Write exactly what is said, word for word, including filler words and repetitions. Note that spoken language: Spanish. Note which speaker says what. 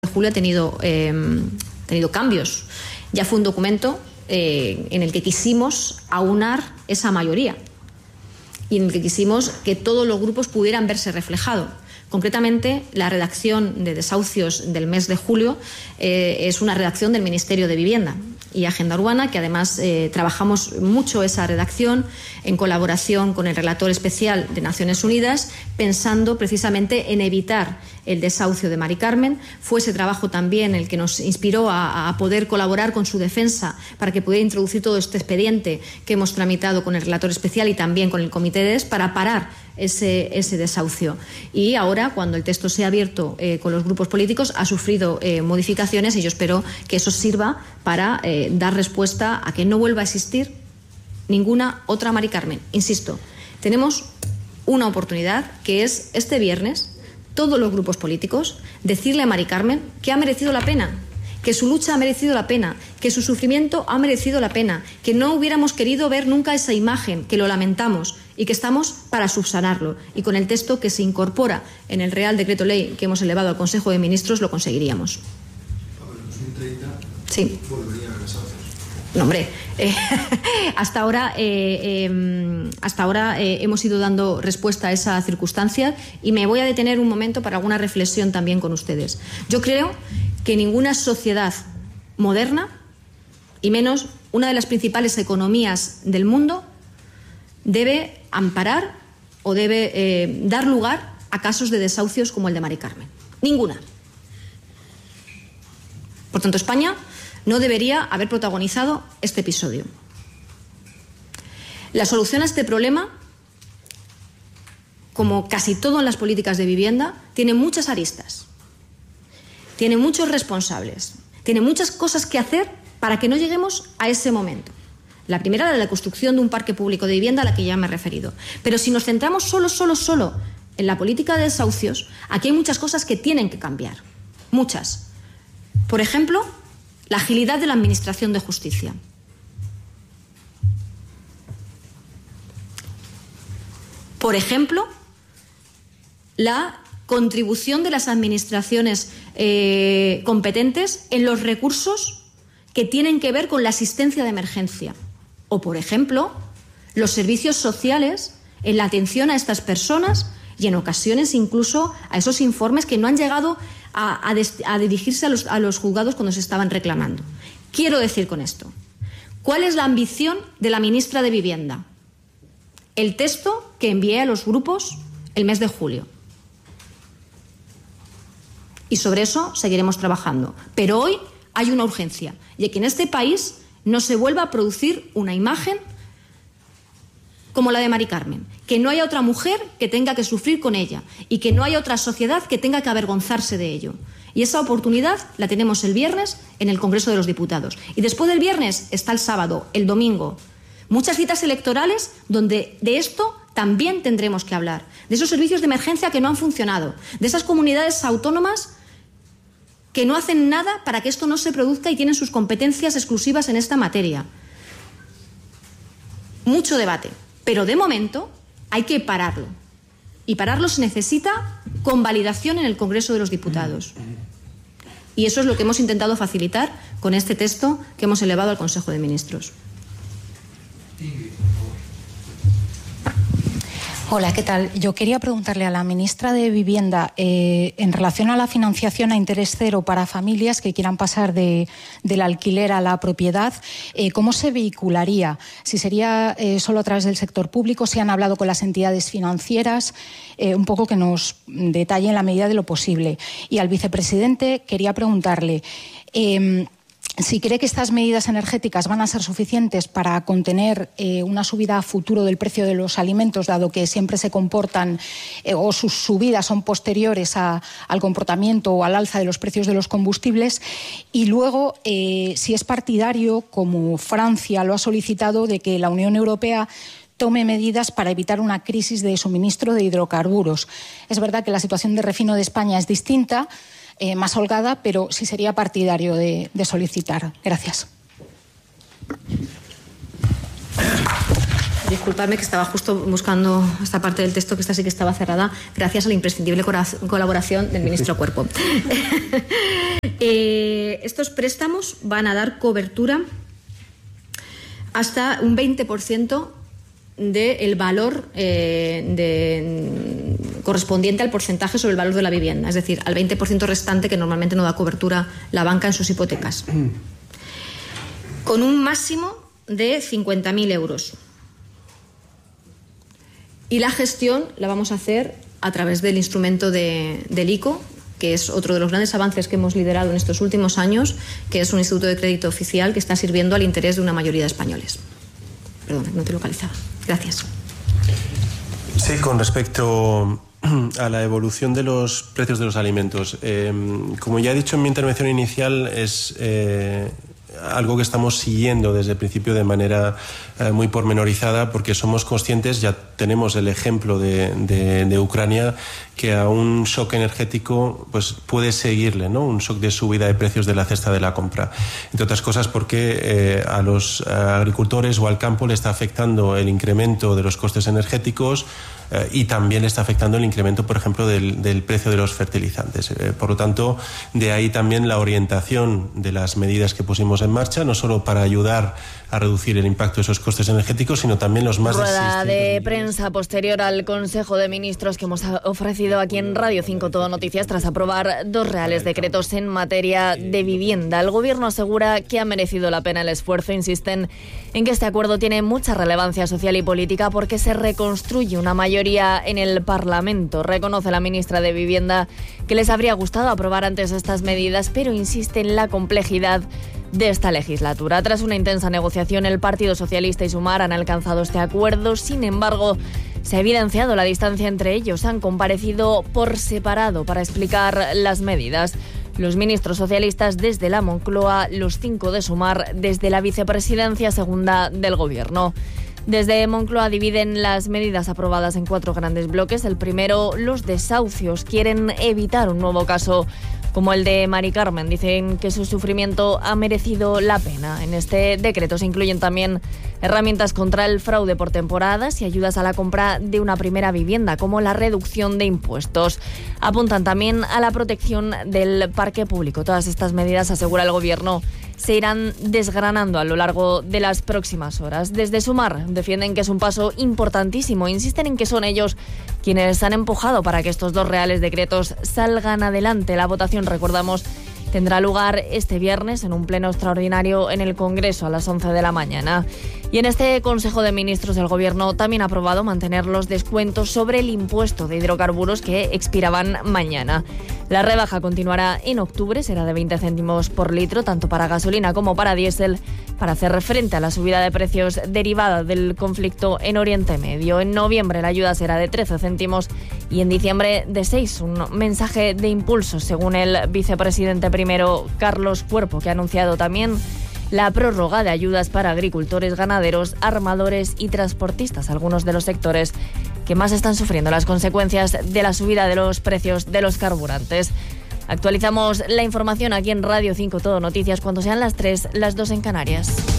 Speaker 1: julio ha tenido, eh, tenido cambios. Ya fue un documento eh, en el que quisimos aunar esa mayoría y en el que quisimos que todos los grupos pudieran verse reflejados. Concretamente, la redacción de desahucios del mes de julio eh, es una redacción del Ministerio de Vivienda y Agenda Urbana, que además eh, trabajamos mucho esa redacción en colaboración con el relator especial de Naciones Unidas, pensando precisamente en evitar el desahucio de Mari Carmen. Fue ese trabajo también el que nos inspiró a, a poder colaborar con su defensa para que pudiera introducir todo este expediente que hemos tramitado con el relator especial y también con el Comité de E D E S para parar ese, ese desahucio. Y ahora, cuando el texto sea abierto eh, con los grupos políticos, ha sufrido eh, modificaciones y yo espero que eso sirva para eh, dar respuesta a que no vuelva a existir ninguna otra Mari Carmen. Insisto, tenemos una oportunidad que es este viernes, todos los grupos políticos, decirle a Mari Carmen que ha merecido la pena, que su lucha ha merecido la pena, que su sufrimiento ha merecido la pena, que no hubiéramos querido ver nunca esa imagen, que lo lamentamos y que estamos para subsanarlo. Y con el texto que se incorpora en el Real Decreto Ley que hemos elevado al Consejo de Ministros lo conseguiríamos. Sí. No, hombre, eh, hasta ahora, eh, eh, hasta ahora eh, hemos ido dando respuesta a esa circunstancia y me voy a detener un momento para alguna reflexión también con ustedes. Yo creo que ninguna sociedad moderna, y menos una de las principales economías del mundo, debe amparar o debe eh, dar lugar a casos de desahucios como el de Mari Carmen. Ninguna. Por tanto, España no debería haber protagonizado este episodio. La solución a este problema, como casi todo en las políticas de vivienda, tiene muchas aristas, tiene muchos responsables, tiene muchas cosas que hacer para que no lleguemos a ese momento. La primera, la de la construcción de un parque público de vivienda a la que ya me he referido. Pero si nos centramos solo, solo, solo en la política de desahucios, aquí hay muchas cosas que tienen que cambiar. Muchas. Por ejemplo, la agilidad de la Administración de Justicia. Por ejemplo, la contribución de las administraciones eh, competentes en los recursos que tienen que ver con la asistencia de emergencia. O, por ejemplo, los servicios sociales en la atención a estas personas y, en ocasiones, incluso a esos informes que no han llegado a, a, des, a dirigirse a los, a los juzgados cuando se estaban reclamando. Quiero decir con esto, ¿cuál es la ambición de la ministra de Vivienda? El texto que envié a los grupos el mes de julio. Y sobre eso seguiremos trabajando. Pero hoy hay una urgencia, y que en este país no se vuelva a producir una imagen como la de Mari Carmen, que no haya otra mujer que tenga que sufrir con ella y que no haya otra sociedad que tenga que avergonzarse de ello. Y esa oportunidad la tenemos el viernes en el Congreso de los Diputados. Y después del viernes está el sábado, el domingo. Muchas citas electorales donde de esto también tendremos que hablar. De esos servicios de emergencia que no han funcionado, de esas comunidades autónomas que no hacen nada para que esto no se produzca y tienen sus competencias exclusivas en esta materia. Mucho debate, pero de momento hay que pararlo. Y pararlo se necesita con validación en el Congreso de los Diputados. Y eso es lo que hemos intentado facilitar con este texto que hemos elevado al Consejo de Ministros.
Speaker 2: Hola, ¿qué tal? Yo quería preguntarle a la ministra de Vivienda eh, en relación a la financiación a interés cero para familias que quieran pasar de, del alquiler a la propiedad, eh, ¿cómo se vehicularía? Si sería eh, solo a través del sector público, si han hablado con las entidades financieras, eh, un poco que nos detalle en la medida de lo posible. Y al vicepresidente quería preguntarle Eh, si cree que estas medidas energéticas van a ser suficientes para contener eh, una subida a futuro del precio de los alimentos, dado que siempre se comportan eh, o sus subidas son posteriores a, al comportamiento o al alza de los precios de los combustibles, y luego eh, si es partidario, como Francia lo ha solicitado, de que la Unión Europea tome medidas para evitar una crisis de suministro de hidrocarburos. Es verdad que la situación de refino de España es distinta, Eh, más holgada, pero sí sería partidario de, de solicitar. Gracias.
Speaker 1: Disculpadme que estaba justo buscando esta parte del texto, que esta sí que estaba cerrada, gracias a la imprescindible colaboración del ministro Cuerpo. Eh, estos préstamos van a dar cobertura hasta un veinte por ciento del valor eh, de, correspondiente al porcentaje sobre el valor de la vivienda, es decir, al veinte por ciento restante que normalmente no da cobertura la banca en sus hipotecas, con un máximo de cincuenta mil euros. Y la gestión la vamos a hacer a través del instrumento de, del ICO, que es otro de los grandes avances que hemos liderado en estos últimos años, que es un instituto de crédito oficial que está sirviendo al interés de una mayoría de españoles. Perdona, no te localizaba. Gracias.
Speaker 3: Sí, con respecto a la evolución de los precios de los alimentos, eh, como ya he dicho en mi intervención inicial, es eh, algo que estamos siguiendo desde el principio de manera eh, muy pormenorizada, porque somos conscientes, ya tenemos el ejemplo de, de, de Ucrania, que a un shock energético pues puede seguirle, ¿no?, un shock de subida de precios de la cesta de la compra. Entre otras cosas porque eh, a los agricultores o al campo le está afectando el incremento de los costes energéticos eh, y también le está afectando el incremento, por ejemplo, del, del precio de los fertilizantes. Eh, por lo tanto, de ahí también la orientación de las medidas que pusimos en marcha, no solo para ayudar a reducir el impacto de esos costes energéticos, sino también los más de
Speaker 4: Rueda de prensa posterior al Consejo de Ministros que hemos ofrecido aquí en Radio cinco Todo Noticias tras aprobar dos reales decretos en materia de vivienda. El Gobierno asegura que ha merecido la pena el esfuerzo. Insisten en que este acuerdo tiene mucha relevancia social y política porque se reconstruye una mayoría en el Parlamento. Reconoce la ministra de Vivienda que les habría gustado aprobar antes estas medidas, pero insiste en la complejidad de esta legislatura. Tras una intensa negociación, el Partido Socialista y Sumar han alcanzado este acuerdo. Sin embargo, se ha evidenciado la distancia entre ellos. Han comparecido por separado para explicar las medidas. Los ministros socialistas desde la Moncloa, los cinco de Sumar desde la vicepresidencia segunda del Gobierno. Desde Moncloa dividen las medidas aprobadas en cuatro grandes bloques. El primero, los desahucios. Quieren evitar un nuevo caso como el de Mari Carmen. Dicen que su sufrimiento ha merecido la pena. En este decreto se incluyen también herramientas contra el fraude por temporadas y ayudas a la compra de una primera vivienda, como la reducción de impuestos. Apuntan también a la protección del parque público. Todas estas medidas, asegura el Gobierno, se irán desgranando a lo largo de las próximas horas. Desde Sumar defienden que es un paso importantísimo. Insisten en que son ellos quienes han empujado para que estos dos reales decretos salgan adelante. La votación, recordamos, tendrá lugar este viernes en un pleno extraordinario en el Congreso a las once de la mañana. Y en este Consejo de Ministros el Gobierno también ha aprobado mantener los descuentos sobre el impuesto de hidrocarburos que expiraban mañana. La rebaja continuará en octubre, será de veinte céntimos por litro, tanto para gasolina como para diésel, para hacer frente a la subida de precios derivada del conflicto en Oriente Medio. En noviembre la ayuda será de trece céntimos y en diciembre de seis, un mensaje de impulso, según el vicepresidente primero Carlos Cuerpo, que ha anunciado también la prórroga de ayudas para agricultores, ganaderos, armadores y transportistas, algunos de los sectores que más están sufriendo las consecuencias de la subida de los precios de los carburantes. Actualizamos la información aquí en Radio cinco Todo Noticias cuando sean las tres, las dos en Canarias.